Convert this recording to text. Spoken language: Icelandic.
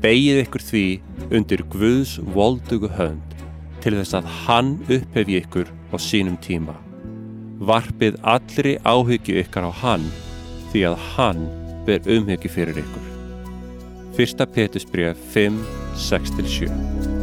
Beygið ykkur því undir Guðs voldugu hönd til þess að hann upphefji ykkur á sínum tíma. Varpið allri áhyggju ykkar á hann, því að hann ber umhyggju fyrir ykkur. 1. Pétursbréf 5:6-7